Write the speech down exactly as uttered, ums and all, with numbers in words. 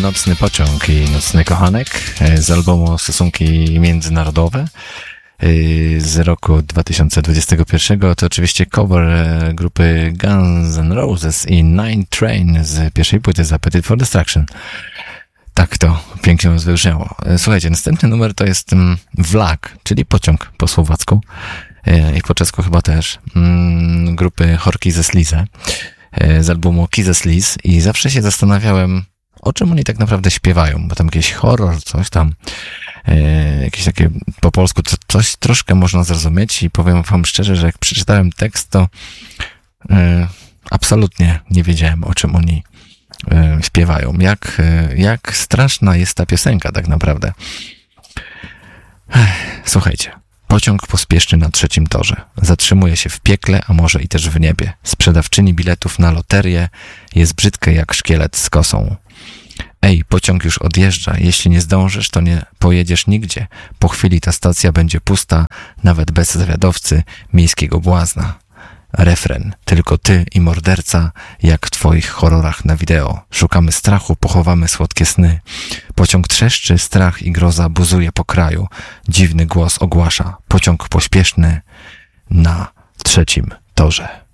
Nocny Pociąg i Nocny Kochanek z albumu Stosunki Międzynarodowe z roku dwa tysiące dwudziestego pierwszego. To oczywiście cover grupy Guns N' Roses i Nine Train z pierwszej płyty z Appetite for Destruction. Tak to pięknie rozbrzmiało. Słuchajcie, następny numer to jest Vlak, czyli pociąg po słowacku i po czesku chyba też, grupy Horki ze Slize z albumu Kize Sliz i zawsze się zastanawiałem, o czym oni tak naprawdę śpiewają, bo tam jakiś horror, coś tam, e, jakieś takie po polsku, co, coś troszkę można zrozumieć i powiem wam szczerze, że jak przeczytałem tekst, to e, absolutnie nie wiedziałem, o czym oni e, śpiewają. Jak, e, jak straszna jest ta piosenka tak naprawdę. Ech, słuchajcie. Pociąg pospieszny na trzecim torze. Zatrzymuje się w piekle, a może i też w niebie. Sprzedawczyni biletów na loterię jest brzydka jak szkielet z kosą. Ej, pociąg już odjeżdża. Jeśli nie zdążysz, to nie pojedziesz nigdzie. Po chwili ta stacja będzie pusta, nawet bez zawiadowcy miejskiego błazna. Refren. Tylko ty i morderca, jak w twoich horrorach na wideo. Szukamy strachu, pochowamy słodkie sny. Pociąg trzeszczy, strach i groza buzuje po kraju. Dziwny głos ogłasza. Pociąg pospieszny na trzecim torze.